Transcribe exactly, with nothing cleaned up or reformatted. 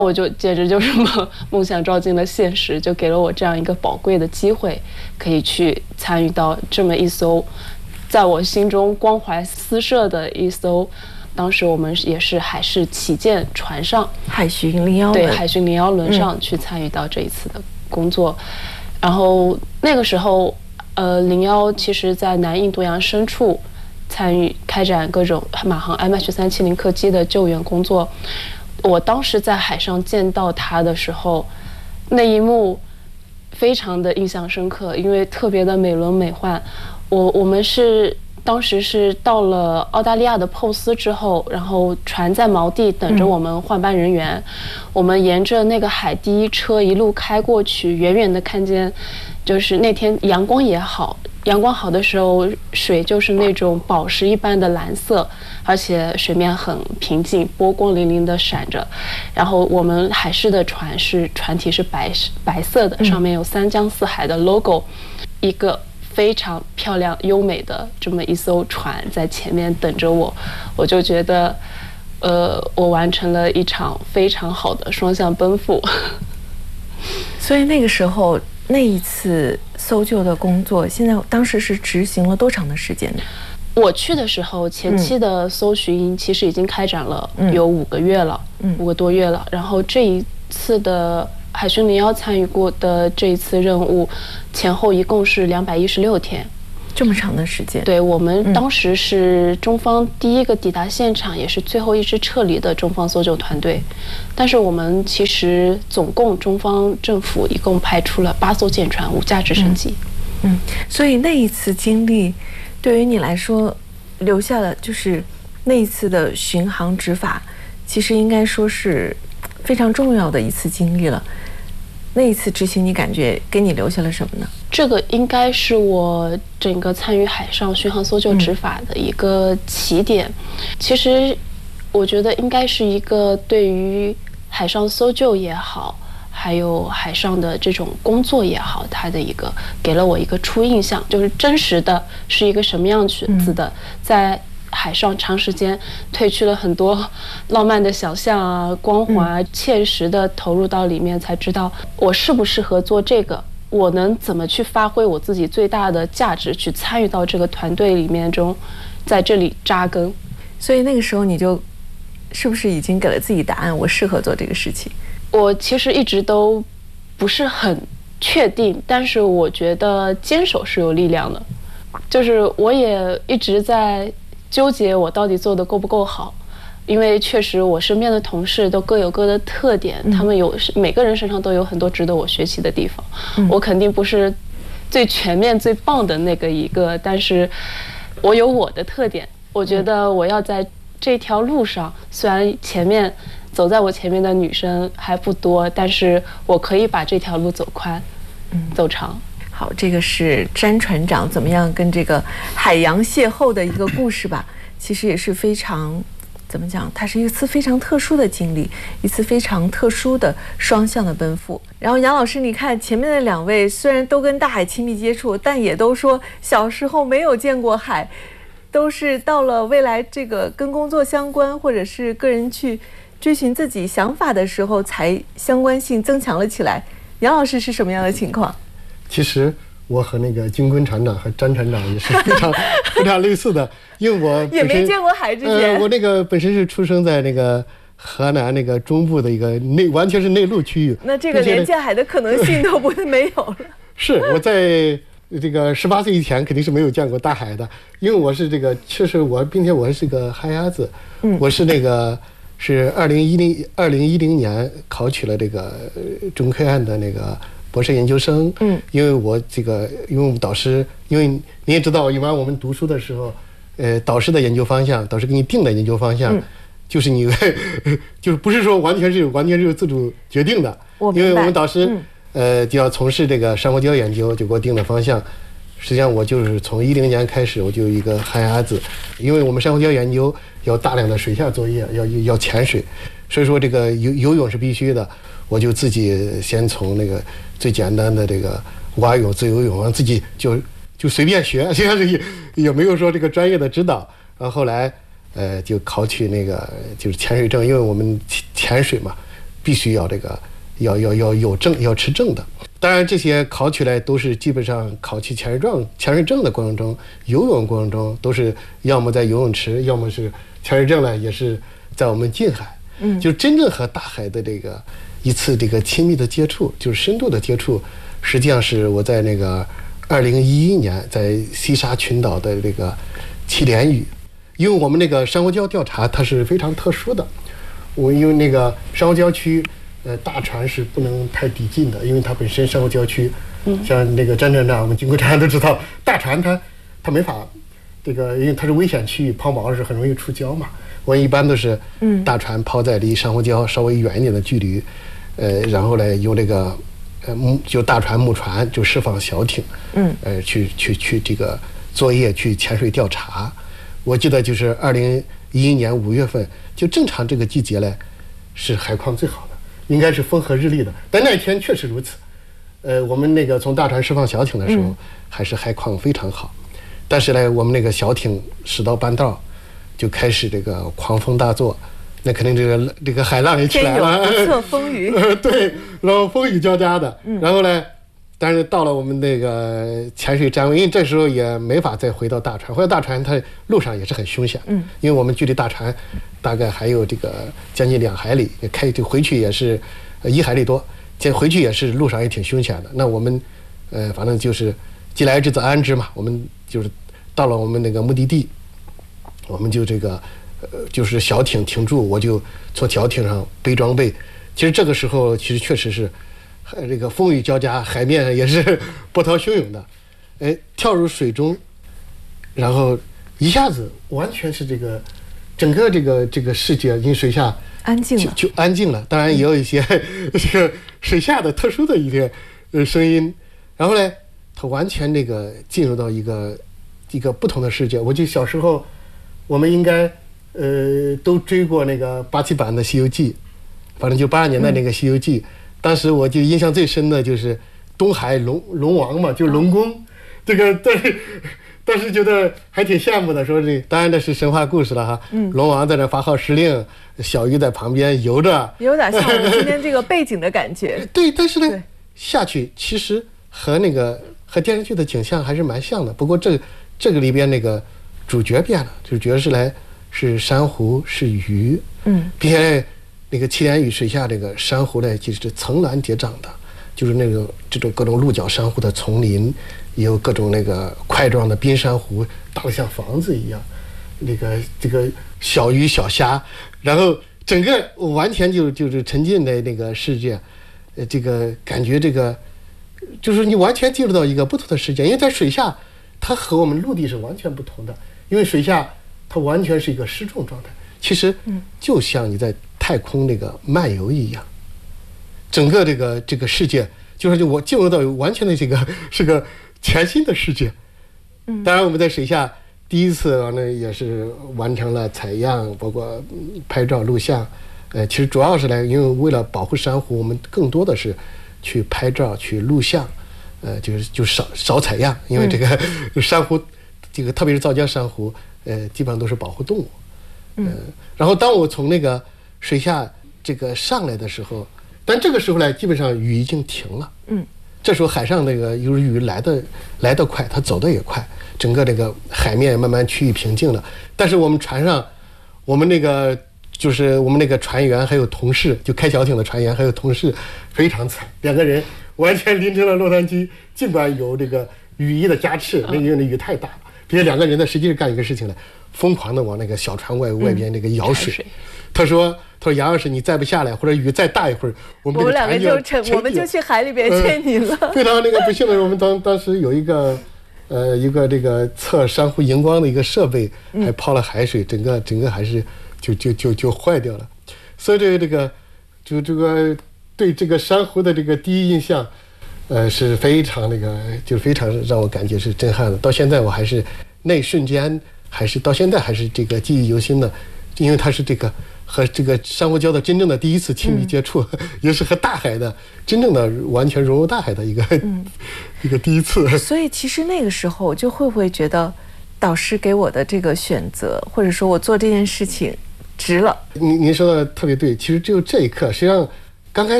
我就简直就是梦梦想照进了现实，就给了我这样一个宝贵的机会，可以去参与到这么一艘在我心中光怀四射的一艘，当时我们也是海事旗舰船上， 海巡零幺对海巡零幺轮上去参与到这一次的工作。嗯、然后那个时候，呃，零幺其实在南印度洋深处参与开展各种马航 M H 三七零客机的救援工作。我当时在海上见到它的时候，那一幕非常的印象深刻，因为特别的美轮美奂。我我们是当时是到了澳大利亚的珀斯之后，然后船在锚地等着我们换班人员。嗯、我们沿着那个海第一车一路开过去，远远的看见，就是那天阳光也好。阳光好的时候，水就是那种宝石一般的蓝色，而且水面很平静，波光粼粼的闪着。然后我们海事的船是船体是白白色的，上面有三江四海的 logo，、嗯、一个非常漂亮优美的这么一艘船在前面等着我，我就觉得，呃，我完成了一场非常好的双向奔赴。 所以那个时候。那一次搜救的工作，现在当时是执行了多长的时间呢？ 我去的时候，前期的搜寻其实已经开展了有五个月了，嗯、五个多月了。然后这一次的海巡零幺参与过的这一次任务，前后一共是两百一十六天。 这么长的时间？ 对，我们当时是中方第一个抵达现场，嗯、也是最后一支撤离的中方搜救团队。但是我们其实总共中方政府一共派出了八艘舰船、五架直升机。 嗯，嗯所以那一次经历，对于你来说，留下了就是那一次的巡航执法，其实应该说是非常重要的一次经历了。那一次执行，你感觉给你留下了什么呢？ 这个应该是我整个参与海上巡航搜救执法的一个起点。嗯、其实，我觉得应该是一个对于海上搜救也好，还有海上的这种工作也好，它的一个给了我一个初印象，就是真实的是一个什么样子的，嗯、在。海上长时间褪去了很多浪漫的想象啊、光环啊，切实的投入到里面，才知道我适不适合做这个，我能怎么去发挥我自己最大的价值，去参与到这个团队里面中，在这里扎根。 所以那个时候你就是不是已经给了自己答案，我适合做这个事情？ 我其实一直都不是很确定，但是我觉得坚守是有力量的，就是我也一直在纠结我到底做得够不够好，因为确实我身边的同事都各有各的特点，嗯、他们有每个人身上都有很多值得我学习的地方。嗯、我肯定不是最全面、最棒的那个一个，但是我有我的特点。我觉得我要在这条路上，虽然前面走在我前面的女生还不多，但是我可以把这条路走宽，嗯、走长。 好，这个是詹船长怎么样跟这个海洋邂逅的一个故事吧。其实也是非常怎么讲，它是一次非常特殊的经历，一次非常特殊的双向的奔赴。然后杨老师，你看前面的两位虽然都跟大海亲密接触，但也都说小时候没有见过海，都是到了未来这个跟工作相关，或者是个人去追寻自己想法的时候，才相关性增强了起来。杨老师是什么样的情况？ 其实我和那个金坤船长和詹船长也是非常非常类似的，因为我也没见过海之前， 呃，我那个本身是出生在那个河南那个中部的一个内，完全是内陆区域。 那这个连见海的可能性都不是没有了。 是我在这个十八岁以前肯定是没有见过大海的，因为我是这个，确实我，并且我是个旱鸭子，嗯，我是那个是二零一零二零一零年考取了这个中科院的那个博士研究生，嗯，因为我这个，因为我们导师，因为你也知道，一般我们读书的时候，呃，导师的研究方向，导师给你定的研究方向，嗯、就是你，就是不是说完全是完全是有自主决定的，因为我们导师，嗯、呃，就要从事这个珊瑚礁研究，就给我定的方向。实际上，我就是从一零年开始，我就有一个旱鸭子，因为我们珊瑚礁研究要大量的水下作业，要要潜水，所以说这个游游泳是必须的。我就自己先从那个最简单的这个蛙泳、自由泳，自己就就随便学，现在是也也没有说这个专业的指导。然后后来，呃，就考取那个就是潜水证，因为我们潜水嘛， 必须要这个要要要有证，要持证的。当然，这些考起来都是基本上考取潜水证、潜水证的过程中，游泳过程中都是要么在游泳池，要么是潜水证呢，也是在我们近海。嗯，就真正和大海的这个一次这个亲密的接触，就是深度的接触，实际上是我在那个二零一一年在西沙群岛的这个七连屿，因为我们那个珊瑚礁调查它是非常特殊的，我因为那个珊瑚礁区，呃，大船是不能太抵近的，因为它本身珊瑚礁区，嗯，像那个詹站长，我们经过查都知道，大船它它没法，这个因为它是危险区域，抛锚是很容易触礁嘛。我一般都是大船抛在离珊瑚礁稍微远一点的距离，呃，然后呢由这个呃木就大船木船就释放小艇，嗯，呃去去去这个作业去潜水调查。我记得就是二零一一年五月份，就正常这个季节呢是海况最好的，应该是风和日丽的，但那天确实如此。呃，我们那个从大船释放小艇的时候，嗯、还是海况非常好，但是呢，我们那个小艇驶到半道。就开始这个狂风大作，那肯定这个这个海浪也起来了， 天有不测风雨， 对，然后风雨交加的，嗯、然后呢，但是到了我们那个潜水站位，因为这时候也没法再回到大船，回到大船它路上也是很凶险，嗯，因为我们距离大船大概还有这个将近两海里，开就回去也是一海里多，这回去也是路上也挺凶险的。那我们呃，反正就是既来之则安之嘛，我们就是到了我们那个目的地。我们就这个，呃，就是小艇停住，我就从小艇上背装备。其实这个时候，其实确实是，呃，这个风雨交加，海面也是波涛汹涌的。哎，跳入水中，然后一下子完全是这个，整个这个这个世界因为水下安静了， 就就安静了。当然也有一些这个水下的特殊的一些呃声音。然后呢，它完全这个进入到一个一个不同的世界。我记得小时候。我们应该，呃，都追过那个八七版的《西游记》，反正就八十年代那个《西游记》。嗯、当时我就印象最深的就是东海龙龙王嘛，就是龙宫，嗯、这个但是当时觉得还挺羡慕的，说这当然这是神话故事了哈。嗯，龙王在那发号施令，小鱼在旁边游着， 有点像我们今天这个背景的感觉。 对，但是呢，下去其实和那个和电视剧的景象还是蛮像的。不过这这个里边那个。主角变了，主角是来是珊瑚是鱼，嗯，并且那个七连屿水下这个珊瑚呢，就是层峦叠嶂的，就是那个这种各种鹿角珊瑚的丛林，也有各种那个块状的冰珊瑚，大得像房子一样，那个这个小鱼小虾，然后整个完全就就是沉浸在那个世界，呃，这个感觉这个就是你完全进入到一个不同的世界，因为在水下，它和我们陆地是完全不同的。因为水下它完全是一个失重状态，其实就像你在太空那个漫游一样，整个这个这个世界就是我进入到完全的这个是个全新的世界。当然我们在水下第一次完了也是完成了采样，包括拍照录像，呃，其实主要是来因为为了保护珊瑚，我们更多的是去拍照去录像，呃，就是就少少采样，因为这个珊瑚。这个特别是造礁珊瑚，呃，基本上都是保护动物，嗯、呃。然后当我从那个水下这个上来的时候，但这个时候呢，基本上雨已经停了，嗯。这时候海上那个由于雨来的来得快，它走得也快，整个这个海面慢慢趋于平静了。但是我们船上，我们那个就是我们那个船员还有同事，就开小艇的船员还有同事非常惨，两个人完全淋成了落汤鸡，尽管有这个雨衣的加持，那个因为雨太大了。并且两个人呢，实际是干一个事情呢，疯狂的往那个小船外外边那个舀水。嗯、他说：“他说杨老师，你再不下来，或者雨再大一会儿，我们我们两个就沉，我们就去海里边见你了。 呃”非常那个不幸的是，我们当当时有一个，呃，一个这个测珊瑚荧光的一个设备，还泡了海水，整个整个还是就就就就坏掉了。所以这个这个，就这个对这个珊瑚的这个第一印象。呃，是非常那个，就非常让我感觉是震撼的。到现在我还是那一瞬间，还是到现在还是这个记忆犹新的，因为它是这个和这个珊瑚礁的真正的第一次亲密接触，嗯、也是和大海的真正的完全融入大海的一个、嗯、一个第一次。 所以其实那个时候就会不会觉得，导师给我的这个选择，或者说我做这件事情值了？ 您您说的特别对，其实只有这一刻，实际上刚开